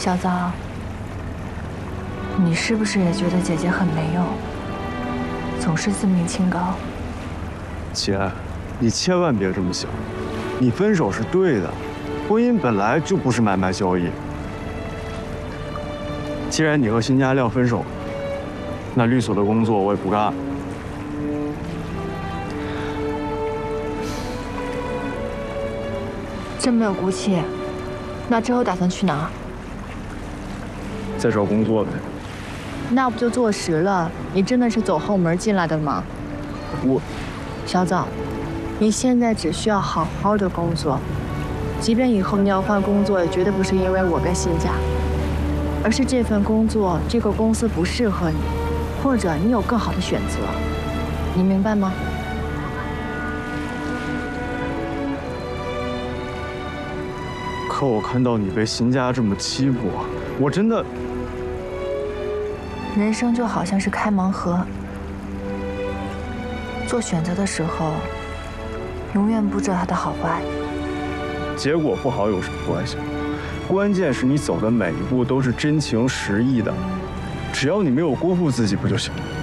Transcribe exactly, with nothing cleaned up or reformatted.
小枣，你是不是也觉得姐姐很没用，总是自命清高？ 姐，你千万别这么想，你分手是对的，婚姻本来就不是买卖交易。既然你和辛家亮分手，那律所的工作我也不干了。 真没有骨气，那之后打算去哪儿？ 再找工作呗。 那不就坐实了你真的是走后门进来的吗？ 我， 小枣，你现在只需要好好的工作，即便以后你要换工作，也绝对不是因为我跟辛家，而是这份工作这个公司不适合你，或者你有更好的选择，你明白吗？ 可我看到你被辛家这么欺负，我真的。 人生就好像是开盲盒，做选择的时候，永远不知道它的好坏。 结果不好有什么关系？关键是你走的每一步都是真情实意的，只要你没有辜负自己，不就行了？